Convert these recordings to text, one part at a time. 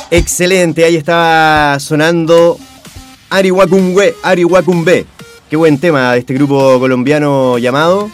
Excelente, ahí estaba sonando Arihuacumbe. Qué buen tema de este grupo colombiano llamado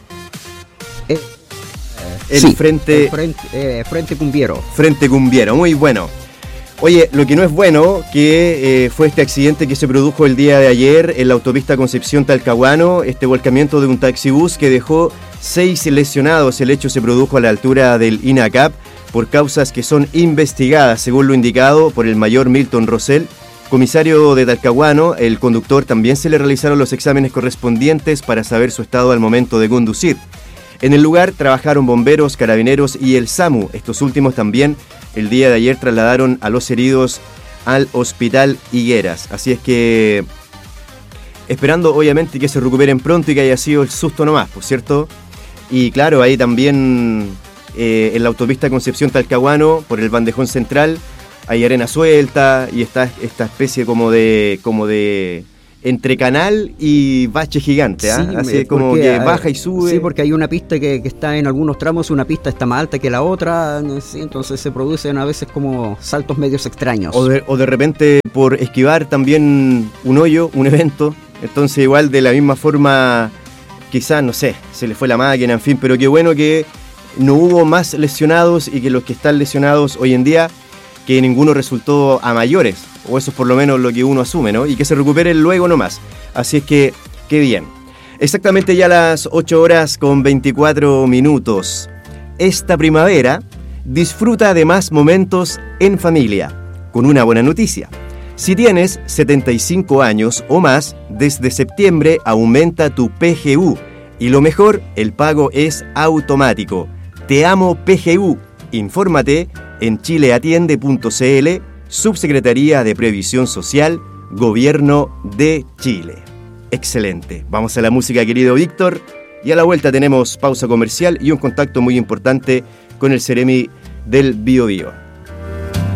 Frente Cumbiero. Frente Cumbiero, muy bueno. Oye, lo que no es bueno, que fue este accidente que se produjo el día de ayer en la autopista Concepción-Talcahuano, este volcamiento de un taxibús que dejó 6 lesionados. El hecho se produjo a la altura del INACAP por causas que son investigadas, según lo indicado por el mayor Milton Rosell, comisario de Talcahuano. El conductor también se le realizaron los exámenes correspondientes para saber su estado al momento de conducir. En el lugar trabajaron bomberos, carabineros y el SAMU. Estos últimos también el día de ayer trasladaron a los heridos al Hospital Higueras. Así es que esperando obviamente que se recuperen pronto y que haya sido el susto nomás, por cierto. Y claro, ahí también en la autopista Concepción-Talcahuano, por el bandejón central, hay arena suelta y está esta especie como de entre canal y bache gigante, ¿eh? Sí, así como que baja y sube. Sí, porque hay una pista que está en algunos tramos, una pista está más alta que la otra, sí, entonces se producen a veces como saltos medios extraños. O de repente por esquivar también un hoyo, un evento, entonces igual de la misma forma, quizás, no sé, se le fue la máquina, en fin, pero qué bueno que no hubo más lesionados y que los que están lesionados hoy en día, que ninguno resultó a mayores, o eso es por lo menos lo que uno asume, ¿no? Y que se recuperen luego nomás. Así es que, qué bien. Exactamente ya las 8:24. Esta primavera, disfruta de más momentos en familia, con una buena noticia. Si tienes 75 años o más, desde septiembre aumenta tu PGU. Y lo mejor, el pago es automático. Te amo PGU. Infórmate en chileatiende.cl, Subsecretaría de Previsión Social, Gobierno de Chile. Excelente. Vamos a la música, querido Víctor, y a la vuelta tenemos pausa comercial y un contacto muy importante con el Ceremi del Biobío.